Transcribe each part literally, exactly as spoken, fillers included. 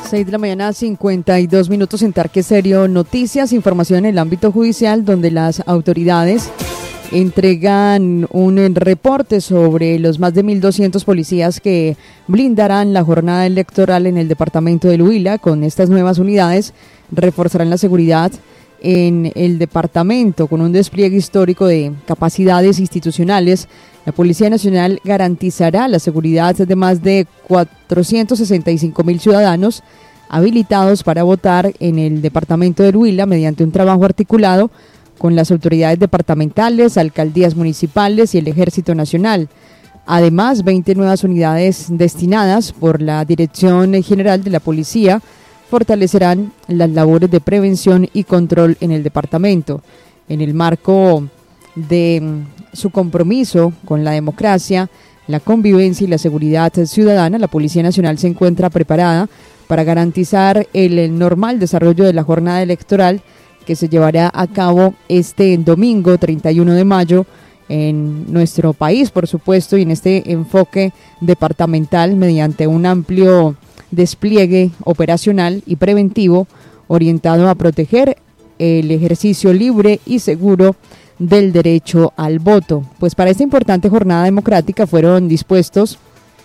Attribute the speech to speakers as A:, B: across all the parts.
A: seis de la mañana, cincuenta y dos minutos en Tarque Serio Noticias, información en el ámbito judicial donde las autoridades entregan un reporte sobre los más de mil doscientos policías que blindarán la jornada electoral en el departamento del Huila. Con estas nuevas unidades reforzarán la seguridad en el departamento con un despliegue histórico de capacidades institucionales. La Policía Nacional garantizará la seguridad de más de cuatrocientos sesenta y cinco mil ciudadanos habilitados para votar en el departamento del Huila mediante un trabajo articulado con las autoridades departamentales, alcaldías municipales y el Ejército Nacional. Además, veinte nuevas unidades destinadas por la Dirección General de la Policía fortalecerán las labores de prevención y control en el departamento. En el marco de su compromiso con la democracia, la convivencia y la seguridad ciudadana, la Policía Nacional se encuentra preparada para garantizar el normal desarrollo de la jornada electoral que se llevará a cabo este domingo treinta y uno de mayo en nuestro país, por supuesto, y en este enfoque departamental mediante un amplio despliegue operacional y preventivo orientado a proteger el ejercicio libre y seguro del derecho al voto. Pues para esta importante jornada democrática fueron dispuestos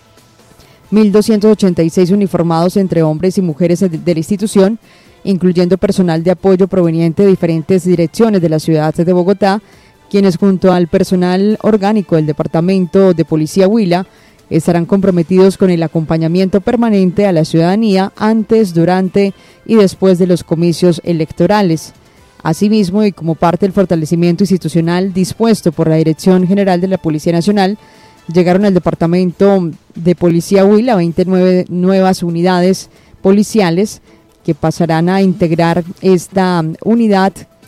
A: mil doscientos ochenta y seis uniformados entre hombres y mujeres de la institución, incluyendo personal de apoyo proveniente de diferentes direcciones de la ciudad de Bogotá, quienes junto al personal orgánico del Departamento de Policía Huila estarán comprometidos con el acompañamiento permanente a la ciudadanía antes, durante y después de los comicios electorales. Asimismo, y como parte del fortalecimiento institucional dispuesto por la Dirección General de la Policía Nacional, llegaron al Departamento de Policía Huila veintinueve nuevas unidades policiales que pasarán a integrar esta unidad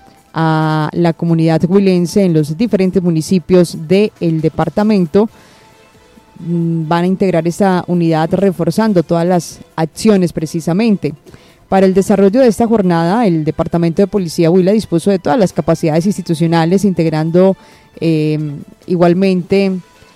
A: a la comunidad huilense en los diferentes municipios del departamento. Van a integrar esta unidad reforzando todas las acciones precisamente. Para el desarrollo de esta jornada, el Departamento de Policía Huila dispuso de todas las capacidades institucionales, integrando eh, igualmente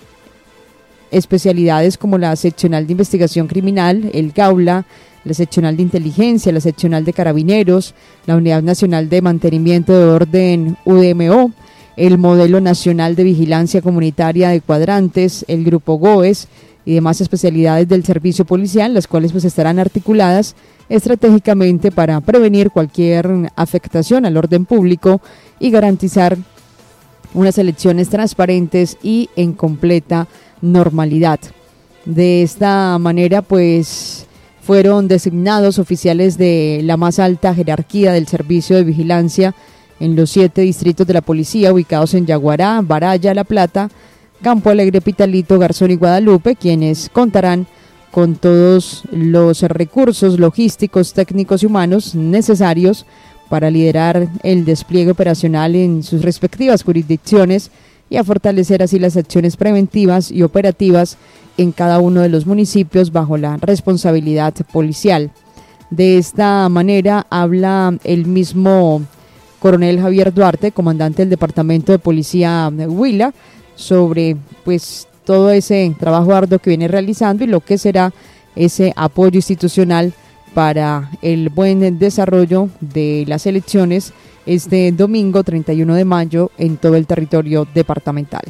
A: especialidades como la Seccional de Investigación Criminal, el Gaula, la Seccional de Inteligencia, la Seccional de Carabineros, la Unidad Nacional de Mantenimiento de Orden U D M O, el Modelo Nacional de Vigilancia Comunitaria de Cuadrantes, el Grupo GOES y demás especialidades del servicio policial, las cuales pues estarán articuladas estratégicamente para prevenir cualquier afectación al orden público y garantizar unas elecciones transparentes y en completa normalidad. De esta manera, pues, fueron designados oficiales de la más alta jerarquía del servicio de vigilancia en los siete distritos de la policía ubicados en Yaguará, Baraya, La Plata, Campo Alegre, Pitalito, Garzón y Guadalupe, quienes contarán con todos los recursos logísticos, técnicos y humanos necesarios para liderar el despliegue operacional en sus respectivas jurisdicciones y a fortalecer así las acciones preventivas y operativas en cada uno de los municipios bajo la responsabilidad policial. De esta manera habla el mismo coronel Javier Duarte, comandante del Departamento de Policía de Huila, sobre pues todo ese trabajo arduo que viene realizando y lo que será ese apoyo institucional para el buen desarrollo de las elecciones este domingo treinta y uno de mayo en todo el territorio departamental.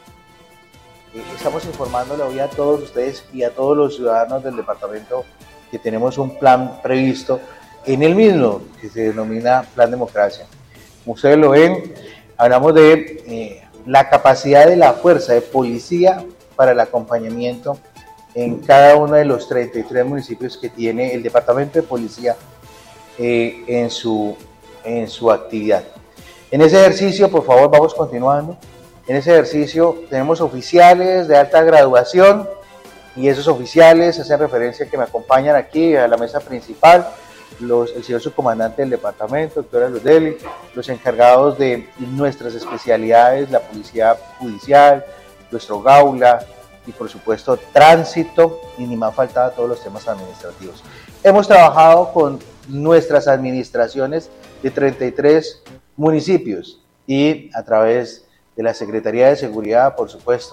B: Estamos informándole hoy a todos ustedes y a todos los ciudadanos del departamento que tenemos un plan previsto en el mismo, que se denomina Plan Democracia. Como ustedes lo ven, hablamos de eh, la capacidad de la fuerza de policía para el acompañamiento en cada uno de los treinta y tres municipios que tiene el Departamento de Policía eh, en, su, en su actividad. En ese ejercicio, por favor, vamos continuando. En ese ejercicio tenemos oficiales de alta graduación y esos oficiales hacen referencia que me acompañan aquí a la mesa principal, los, el señor subcomandante del departamento, doctora Ludeli, los encargados de nuestras especialidades, la policía judicial, nuestro Gaula y por supuesto tránsito y ni más faltaba todos los temas administrativos. Hemos trabajado con nuestras administraciones de treinta y tres municipios y a través de la Secretaría de Seguridad, por supuesto,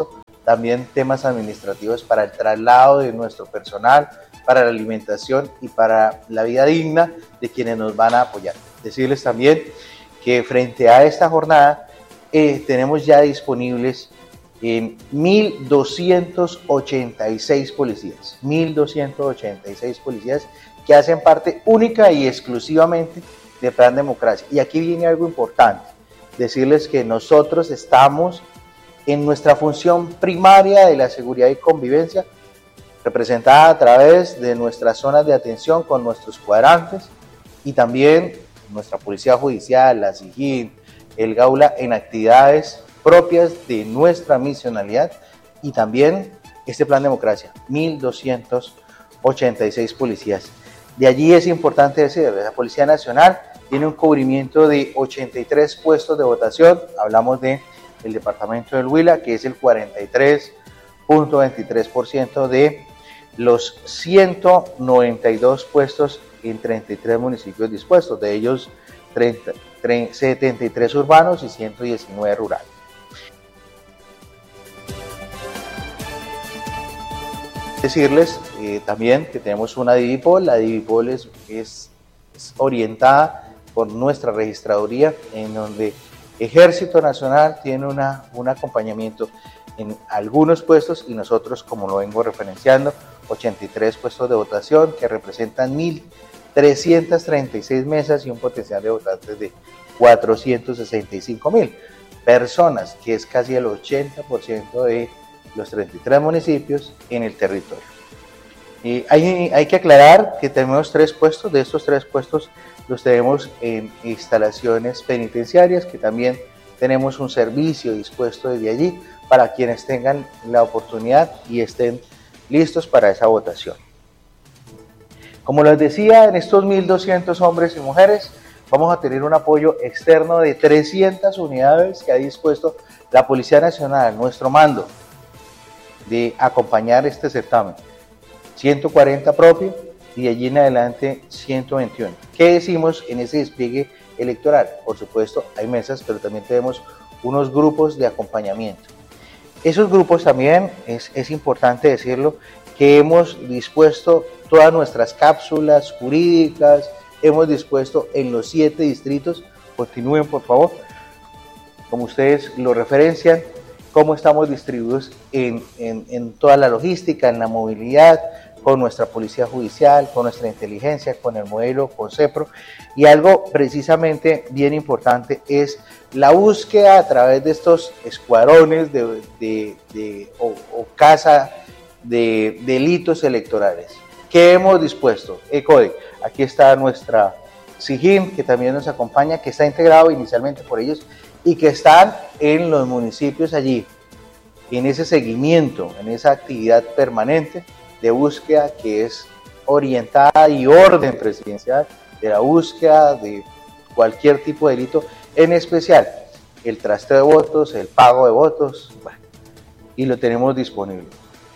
B: también temas administrativos para el traslado de nuestro personal, para la alimentación y para la vida digna de quienes nos van a apoyar. Decirles también que frente a esta jornada eh, tenemos ya disponibles en mil doscientos ochenta y seis policías, mil doscientos ochenta y seis policías que hacen parte única y exclusivamente del Plan Democracia. Y aquí viene algo importante, decirles que nosotros estamos en nuestra función primaria de la seguridad y convivencia, representada a través de nuestras zonas de atención con nuestros cuadrantes y también nuestra Policía Judicial, la SIJIN, el GAULA en actividades propias de nuestra misionalidad y también este Plan Democracia, mil doscientos ochenta y seis policías. De allí es importante decir, la Policía Nacional tiene un cubrimiento de ochenta y tres puestos de votación, hablamos de el departamento del Huila, que es el cuarenta y tres punto veintitrés por ciento de los ciento noventa y dos puestos en treinta y tres municipios dispuestos, de ellos treinta, treinta, setenta y tres urbanos y ciento diecinueve rurales. Decirles eh, también que tenemos una Divipol, la Divipol es, es, es orientada por nuestra registraduría, en donde Ejército Nacional tiene una, un acompañamiento en algunos puestos y nosotros, como lo vengo referenciando, ochenta y tres puestos de votación que representan mil trescientas treinta y seis mesas y un potencial de votantes de cuatrocientos sesenta y cinco mil personas, que es casi el ochenta por ciento de los treinta y tres municipios en el territorio. Y hay, hay que aclarar que tenemos tres puestos, de estos tres puestos los tenemos en instalaciones penitenciarias, que también tenemos un servicio dispuesto desde allí para quienes tengan la oportunidad y estén listos para esa votación. Como les decía, en estos mil doscientos hombres y mujeres vamos a tener un apoyo externo de trescientas unidades que ha dispuesto la Policía Nacional, nuestro mando, de acompañar este certamen, ciento cuarenta propio y de allí en adelante ciento veintiuno. ¿Qué decimos en ese despliegue electoral? Por supuesto hay mesas, pero también tenemos unos grupos de acompañamiento. Esos grupos también, es, es importante decirlo, que hemos dispuesto todas nuestras cápsulas jurídicas, hemos dispuesto en los siete distritos, continúen por favor, como ustedes lo referencian, cómo estamos distribuidos en, en, en toda la logística, en la movilidad, con nuestra Policía Judicial, con nuestra inteligencia, con el modelo, con CEPRO. Y algo precisamente bien importante es la búsqueda a través de estos escuadrones de, de, de, o, o casa de delitos electorales. ¿Qué hemos dispuesto? ECODE, aquí está nuestra SIJIN, que también nos acompaña, que está integrado inicialmente por ellos y que están en los municipios allí, en ese seguimiento, en esa actividad permanente de búsqueda que es orientada y orden presidencial de la búsqueda de cualquier tipo de delito, en especial el trasteo de votos, el pago de votos, bueno, y lo tenemos disponible.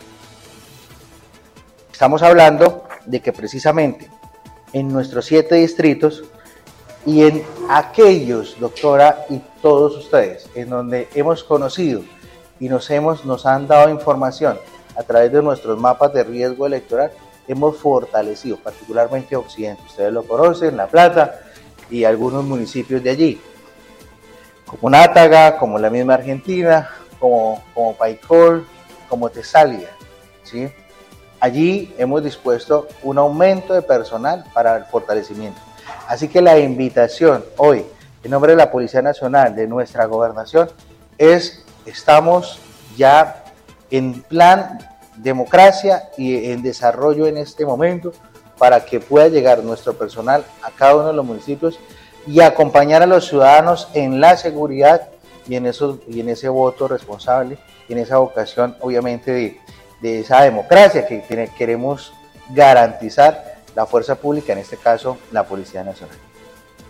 B: Estamos hablando de que precisamente en nuestros siete distritos y en aquellos, doctora, y todos ustedes, en donde hemos conocido y nos, hemos, nos han dado información a través de nuestros mapas de riesgo electoral, hemos fortalecido, particularmente Occidente, ustedes lo conocen, La Plata y algunos municipios de allí, como Nátaga, como la misma Argentina, como, como Paicol, como Tesalia, ¿sí? Allí hemos dispuesto un aumento de personal para el fortalecimiento. Así que la invitación hoy, en nombre de la Policía Nacional, de nuestra gobernación, es, estamos ya en plan democracia y en desarrollo en este momento para que pueda llegar nuestro personal a cada uno de los municipios y acompañar a los ciudadanos en la seguridad y en, esos, y en ese voto responsable y en esa vocación, obviamente, de, de esa democracia que tiene, queremos garantizar la fuerza pública, en este caso la Policía Nacional.